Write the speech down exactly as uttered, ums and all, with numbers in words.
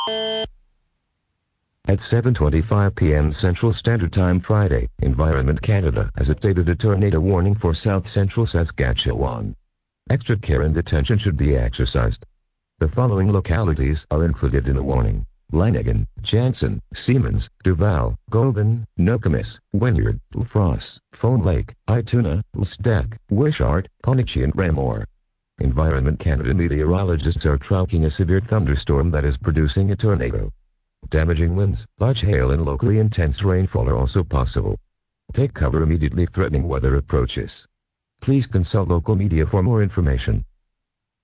At seven twenty-five p m Central Standard Time Friday, Environment Canada has updated a tornado warning for south-central Saskatchewan. Extra care and attention should be exercised. The following localities are included in the warning: Lanigan, Jansen, Siemens, Duval, Goulburn, Nokomis, Wynyard, Lafrosse, Fawn Lake, Ituna, Lsdek, Wishart, Pondicherry and Raymore. Environment Canada meteorologists are tracking a severe thunderstorm that is producing a tornado. Damaging winds, large hail and locally intense rainfall are also possible. Take cover immediately threatening weather approaches. Please consult local media for more information.